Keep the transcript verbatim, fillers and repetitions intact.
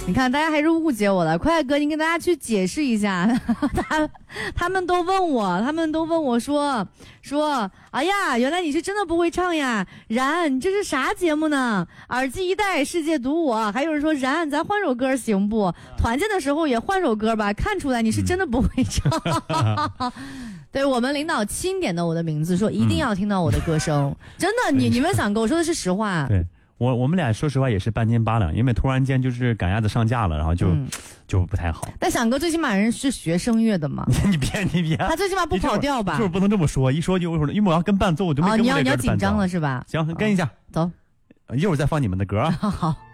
你看大家还是误解我了，快哥，你跟大家去解释一下。他他们都问我，他们都问我说说，哎呀，原来你是真的不会唱呀，然你这是啥节目呢？耳机一戴，世界独我。还有人说，然咱换首歌行不？团建的时候也换首歌吧，看出来你是真的不会唱。嗯对，我们领导钦点的我的名字，说一定要听到我的歌声。嗯、真的，你你们想跟我说的是实话。 对。我我们俩说实话也是半斤八两，因为突然间就是赶鸭子上架了，然后就、嗯、就不太好。 但响哥最起码人是学声乐的嘛， 你别你别， 他最起码不跑调吧？ 就是不能这么说，一说就一会儿，因为我要跟伴奏，我就没跟哦，你要你要紧张了是吧？ 行，跟一下， 走， 一会儿再放你们的歌。 好。